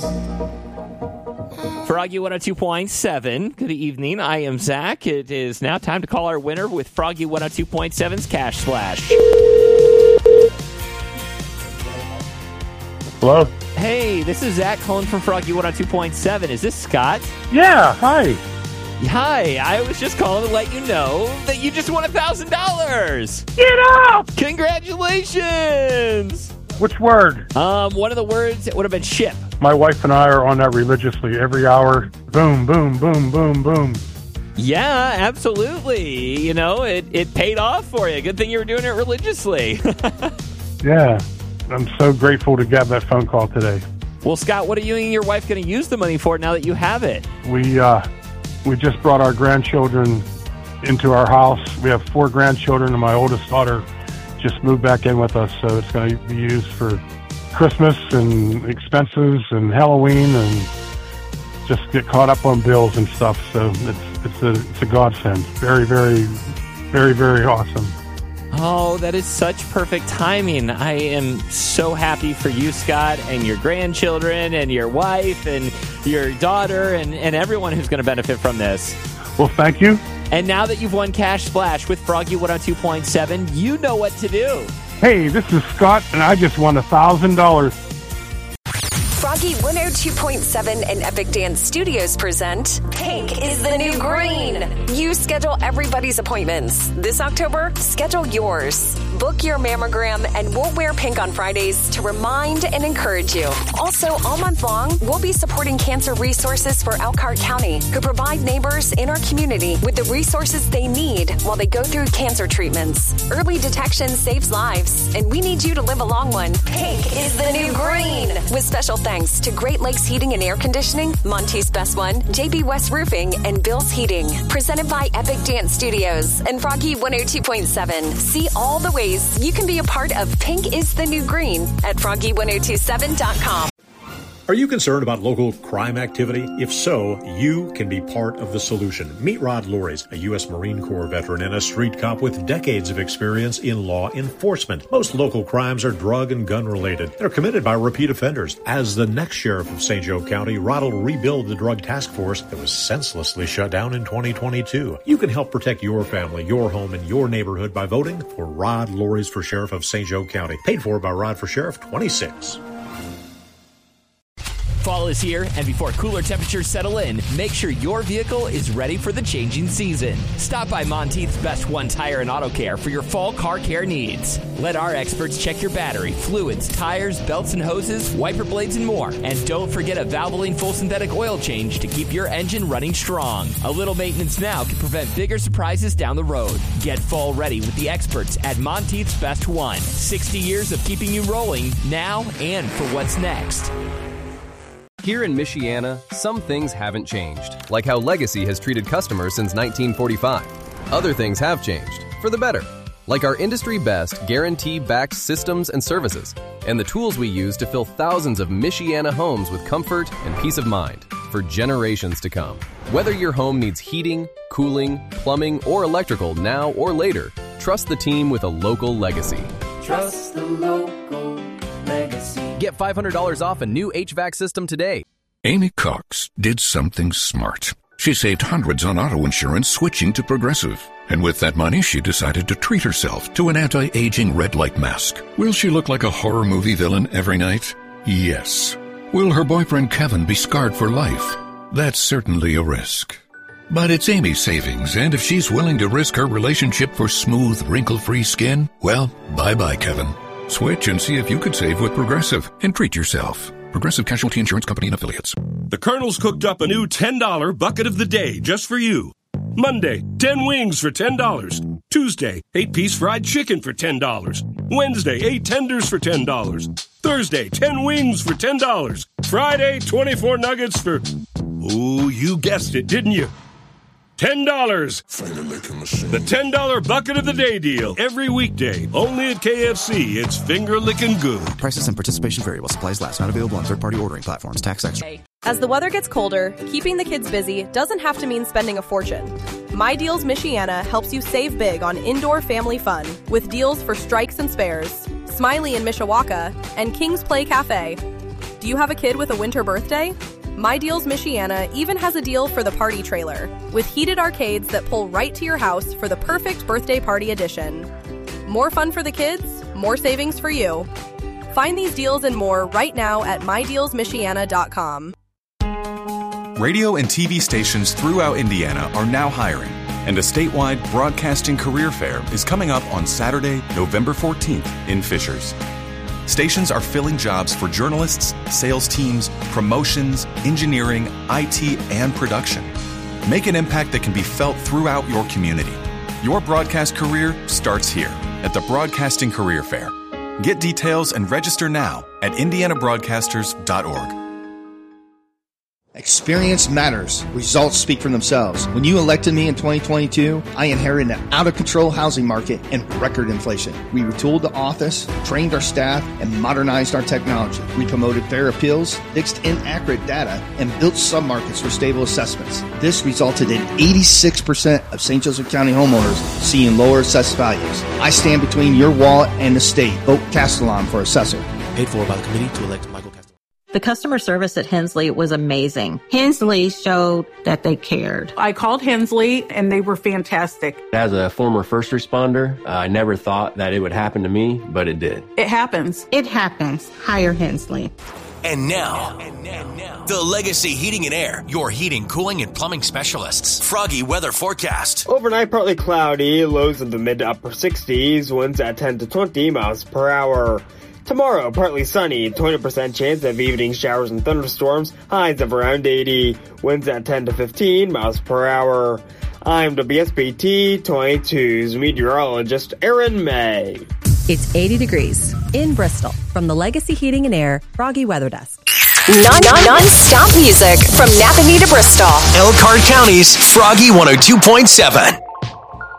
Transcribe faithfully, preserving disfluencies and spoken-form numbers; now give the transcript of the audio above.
Froggy one oh two point seven. Good evening. I am Zach. It is now time to call our winner with Froggy one oh two point seven's Cash Splash. Hello? Hey, this is Zach calling from Froggy one oh two point seven. Is this Scott? Yeah, hi. Hi, I was just calling to let you know that you just won one thousand dollars. Get up! Congratulations! Which word? Um, one of the words would have been ship. My wife and I are on that religiously every hour. Boom, boom, boom, boom, boom. Yeah, absolutely. You know, it, it paid off for you. Good thing you were doing it religiously. Yeah, I'm so grateful to get that phone call today. Well, Scott, what are you and your wife going to use the money for now that you have it? We, uh, we just brought our grandchildren into our house. We have four grandchildren, and my oldest daughter just moved back in with us, so it's going to be used for Christmas and expenses and Halloween and just get caught up on bills and stuff. So it's it's a it's a godsend. Very, very, very, very awesome. Oh, that is such perfect timing. I am so happy for you, Scott, and your grandchildren and your wife and your daughter and, and everyone who's going to benefit from this. Well, thank you. And now that you've won Cash Splash with Froggy one oh two point seven, you know what to do. Hey, this is Scott, and I just won one thousand dollars. Froggy one oh two point seven and Epic Dance Studios present Pink is the New Green. You schedule everybody's appointments. This October, schedule yours. Book your mammogram, and we'll wear pink on Fridays to remind and encourage you. Also, all month long, we'll be supporting cancer resources for Elkhart County, who provide neighbors in our community with the resources they need while they go through cancer treatments. Early detection saves lives, and we need you to live a long one. Pink is the new green. With special thanks to Great Lakes Heating and Air Conditioning, Monty's Best One, J B West Roofing, and Bill's Heating. Presented by Epic Dance Studios and Froggy one oh two point seven. See all the ways you can be a part of Pink is the New Green at froggy ten twenty-seven dot com. Are you concerned about local crime activity? If so, you can be part of the solution. Meet Rod Loris, a U S Marine Corps veteran and a street cop with decades of experience in law enforcement. Most local crimes are drug and gun related. They're committed by repeat offenders. As the next sheriff of Saint Joe County, Rod will rebuild the drug task force that was senselessly shut down in twenty twenty-two. You can help protect your family, your home, and your neighborhood by voting for Rod Loris for Sheriff of Saint Joe County. Paid for by Rod for Sheriff twenty-six. Fall is here, and before cooler temperatures settle in, make sure your vehicle is ready for the changing season. Stop by Monteith's Best One Tire and Auto Care for your fall car care needs. Let our experts check your battery, fluids, tires, belts and hoses, wiper blades, and more. And don't forget a Valvoline full synthetic oil change to keep your engine running strong. A little maintenance now can prevent bigger surprises down the road. Get fall ready with the experts at Monteith's Best One. sixty years of keeping you rolling now and for what's next. Here in Michiana, some things haven't changed, like how Legacy has treated customers since nineteen forty-five. Other things have changed, for the better, like our industry-best guarantee-backed systems and services, and the tools we use to fill thousands of Michiana homes with comfort and peace of mind for generations to come. Whether your home needs heating, cooling, plumbing, or electrical now or later, trust the team with a local Legacy. Trust the local Legacy. Get five hundred dollars off a new H V A C system today. Amy Cox did something smart. She saved hundreds on auto insurance switching to Progressive. And with that money, she decided to treat herself to an anti-aging red light mask. Will she look like a horror movie villain every night? Yes. Will her boyfriend Kevin be scarred for life? That's certainly a risk. But it's Amy's savings, and if she's willing to risk her relationship for smooth, wrinkle-free skin, well, bye-bye, Kevin. Switch and see if you could save with Progressive and treat yourself. Progressive Casualty Insurance Company and Affiliates. The Colonel's cooked up a new ten dollar bucket of the day just for you. Monday, ten wings for ten dollars. Tuesday, eight-piece fried chicken for ten dollars. Wednesday, eight tenders for ten dollars. Thursday, ten wings for ten dollars. Friday, twenty-four nuggets for... Ooh, you guessed it, didn't you? ten dollars. The ten dollar bucket of the day deal. Every weekday. Only at K F C. It's finger-licking good. Prices and participation vary while supplies last. Not available on third-party ordering platforms. Tax extra. As the weather gets colder, keeping the kids busy doesn't have to mean spending a fortune. My Deals Michiana helps you save big on indoor family fun with deals for Strikes and Spares, Smiley in Mishawaka, and King's Play Cafe. Do you have a kid with a winter birthday? My Deals Michiana even has a deal for the party trailer, with heated arcades that pull right to your house for the perfect birthday party edition. More fun for the kids, more savings for you. Find these deals and more right now at my deals michiana dot com. Radio and T V stations throughout Indiana are now hiring, and a statewide broadcasting career fair is coming up on Saturday, November fourteenth in Fishers. Stations are filling jobs for journalists, sales teams, promotions, engineering, I T, and production. Make an impact that can be felt throughout your community. Your broadcast career starts here at the Broadcasting Career Fair. Get details and register now at indiana broadcasters dot org. Experience matters. Results speak for themselves. When you elected me in twenty twenty-two, I inherited an out-of-control housing market and record inflation. We retooled the office, trained our staff, and modernized our technology. We promoted fair appeals, fixed inaccurate data, and built submarkets for stable assessments. This resulted in eighty-six percent of Saint Joseph County homeowners seeing lower assessed values. I stand between your wallet and the state. Vote Castellon for assessor. Paid for by the committee to elect Michael Castellon. The customer service at Hensley was amazing. Hensley showed that they cared. I called Hensley and they were fantastic. As a former first responder, uh, I never thought that it would happen to me, but it did. It happens. It happens. Hire Hensley. And now, and now, and now, the Legacy Heating and Air, your heating, cooling, and plumbing specialists. Froggy weather forecast. Overnight, partly cloudy, lows in the mid to upper sixties, winds at ten to twenty miles per hour. Tomorrow, partly sunny, twenty percent chance of evening showers and thunderstorms, highs of around eighty, winds at ten to fifteen miles per hour. I'm W S B T twenty-two's meteorologist Aaron May. It's eighty degrees in Bristol from the Legacy Heating and Air Froggy Weather Desk. Non- non- non-stop music from Napanee to Bristol. Elkhart County's Froggy one oh two point seven.